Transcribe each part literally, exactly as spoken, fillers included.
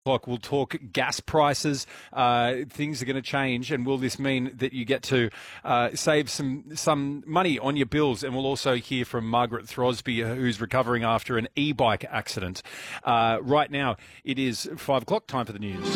O'clock, we'll talk gas prices. Uh, things are going to change, and will this mean that you get to uh, save some some money on your bills? And we'll also hear from Margaret Throsby, who's recovering after an e-bike accident. Uh, right now, it is five o'clock. Time for the news.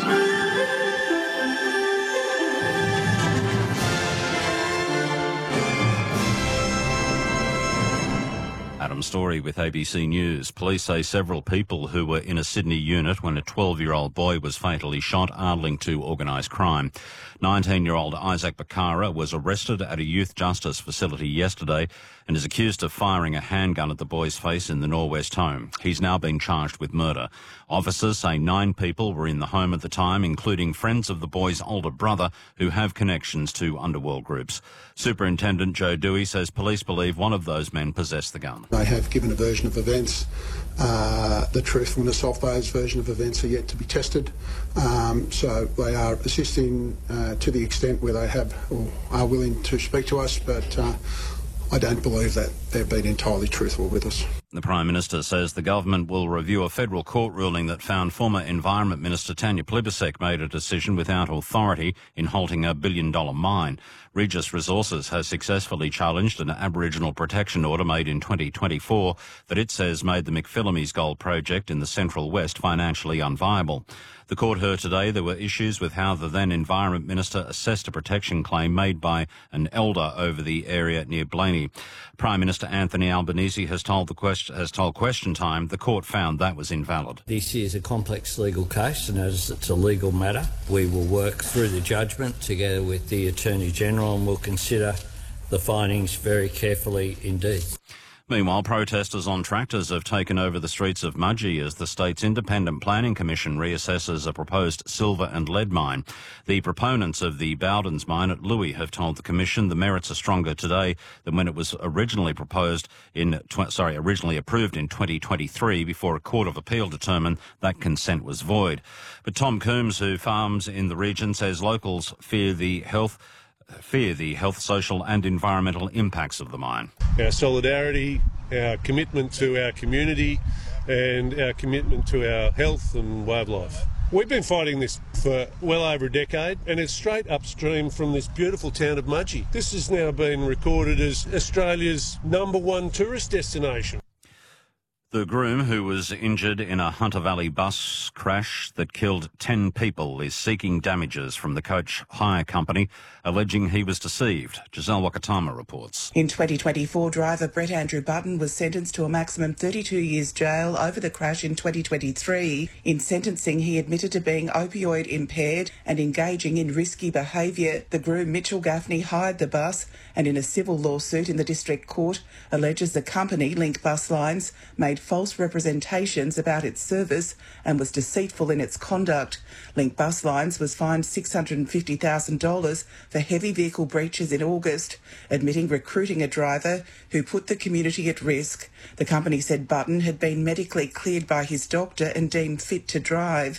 Adam Story with A B C News. Police say several people who were in a Sydney unit when a twelve-year-old boy was fatally shot are linked to organised crime. nineteen-year-old Isaac Bakara was arrested at a youth justice facility yesterday and is accused of firing a handgun at the boy's face in the Norwest home. He's now been charged with murder. Officers say nine people were in the home at the time, including friends of the boy's older brother who have connections to underworld groups. Superintendent Joe Dewey says police believe one of those men possessed the gun. They have given a version of events. Uh, the truthfulness of those version of events are yet to be tested. Um, so they are assisting uh, to the extent where they have or are willing to speak to us, but uh, I don't believe that they've been entirely truthful with us. The Prime Minister says the government will review a federal court ruling that found former Environment Minister Tanya Plibersek made a decision without authority in halting a billion-dollar mine. Regis Resources has successfully challenged an Aboriginal protection order made in twenty twenty-four that it says made the McPhillamys Gold Project in the Central West financially unviable. The court heard today there were issues with how the then Environment Minister assessed a protection claim made by an elder over the area near Blaney. Prime Minister Anthony Albanese has told the question, has told Question Time the court found that was invalid. This is a complex legal case, and as it's a legal matter, we will work through the judgment together with the Attorney General and we'll consider the findings very carefully indeed. Meanwhile, protesters on tractors have taken over the streets of Mudgee as the state's Independent Planning Commission reassesses a proposed silver and lead mine. The proponents of the Bowdens mine at Louis have told the Commission the merits are stronger today than when it was originally proposed in, tw- sorry, originally approved in twenty twenty-three before a Court of Appeal determined that consent was void. But Tom Coombs, who farms in the region, says locals fear the health fear the health, social and environmental impacts of the mine. Our solidarity, our commitment to our community and our commitment to our health and way of life. We've been fighting this for well over a decade, and it's straight upstream from this beautiful town of Mudgee. This has now been recorded as Australia's number one tourist destination. The groom, who was injured in a Hunter Valley bus crash that killed ten people, is seeking damages from the coach hire company, alleging he was deceived. Giselle Wakatama reports. In twenty twenty-four, driver Brett Andrew Button was sentenced to a maximum thirty-two years jail over the crash in twenty twenty-three. In sentencing, he admitted to being opioid impaired and engaging in risky behaviour. The groom, Mitchell Gaffney, hired the bus and in a civil lawsuit in the District Court alleges the company, Link Bus Lines, made false representations about its service and was deceitful in its conduct. Link Bus Lines was fined six hundred fifty thousand dollars for heavy vehicle breaches in August, admitting recruiting a driver who put the community at risk. The company said Button had been medically cleared by his doctor and deemed fit to drive.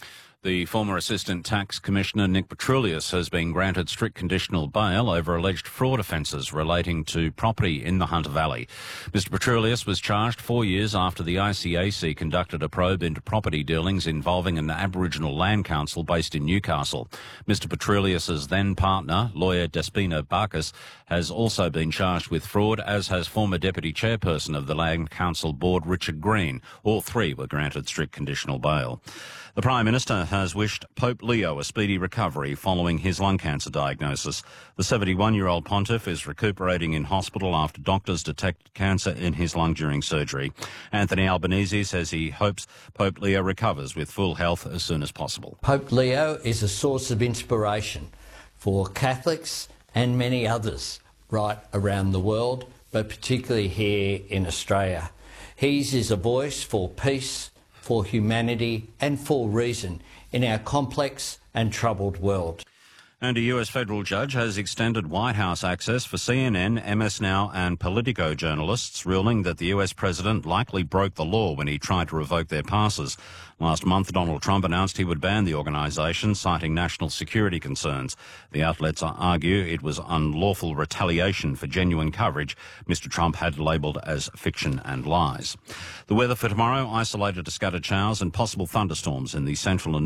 The former Assistant Tax Commissioner Nick Petroulius has been granted strict conditional bail over alleged fraud offences relating to property in the Hunter Valley. Mister Petroulius was charged four years after the I C A C conducted a probe into property dealings involving an Aboriginal land council based in Newcastle. Mister Petroulius's then partner, lawyer Despina Barkas, has also been charged with fraud, as has former Deputy Chairperson of the Land Council Board, Richard Green. All three were granted strict conditional bail. The Prime Minister has wished Pope Leo a speedy recovery following his lung cancer diagnosis. The seventy-one-year-old pontiff is recuperating in hospital after doctors detected cancer in his lung during surgery. Anthony Albanese says he hopes Pope Leo recovers with full health as soon as possible. Pope Leo is a source of inspiration for Catholics and many others right around the world, but particularly here in Australia. His is a voice for peace, for humanity and for reason in our complex and troubled world. And a U S federal judge has extended White House access for C N N, M S Now and Politico journalists, ruling that the U S president likely broke the law when he tried to revoke their passes. Last month, Donald Trump announced he would ban the organisation, citing national security concerns. The outlets argue it was unlawful retaliation for genuine coverage Mister Trump had labelled as fiction and lies. The weather for tomorrow, isolated to scattered showers and possible thunderstorms in the central and